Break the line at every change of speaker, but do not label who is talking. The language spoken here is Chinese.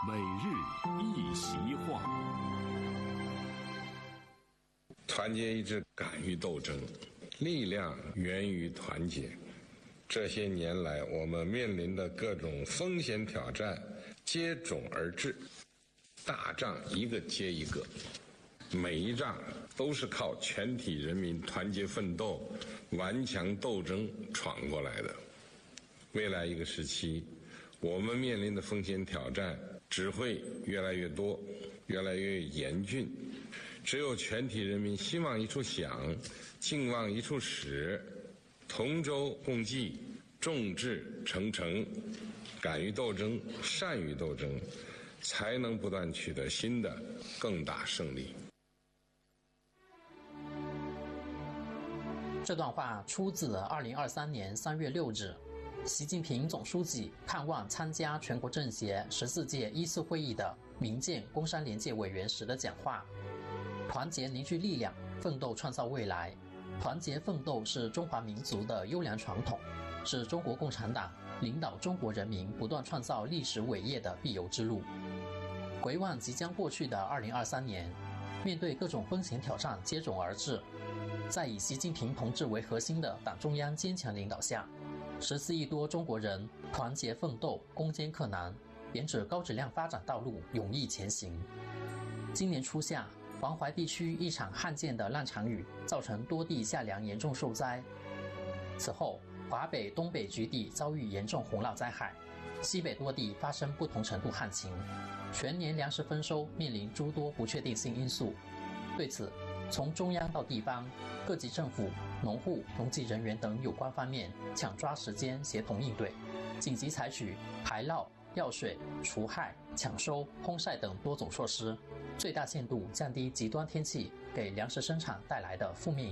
每日一席话。
团结一致，敢于斗争，力量源于团结。这些年来，我们面临的各种风险挑战接踵而至，大仗一个接一个，每一仗都是靠全体人民团结奋斗、顽强斗争闯过来的。未来一个时期，我们面临的风险挑战只会越来越多，越来越严峻。只有全体人民心往一处想，劲往一处使，同舟共济，众志成城，敢于斗争，善于斗争，才能不断取得新的更大胜利。
这段话出自2023年3月6日，习近平总书记看望参加全国政协14届1次会议的民建工商联界委员时的讲话。团结凝聚力量，奋斗创造未来。团结奋斗是中华民族的优良传统，是中国共产党领导中国人民不断创造历史伟业的必由之路。回望即将过去的2023年，面对各种风险挑战接踵而至，在以习近平同志为核心的党中央坚强领导下，14亿多中国人团结奋斗，攻坚克难，沿着高质量发展道路勇毅前行。今年初夏，黄淮地区一场罕见的烂场雨造成多地夏粮严重受灾。此后，华北、东北局地遭遇严重洪涝灾害，西北多地发生不同程度旱情，全年粮食丰收面临诸多不确定性因素。对此，从中央到地方，各级政府、农户、农技人员等有关方面抢抓时间协同应对，紧急采取排涝、药水、除害、抢收、烘晒等多种措施，最大限度降低极端天气给粮食生产带来的负面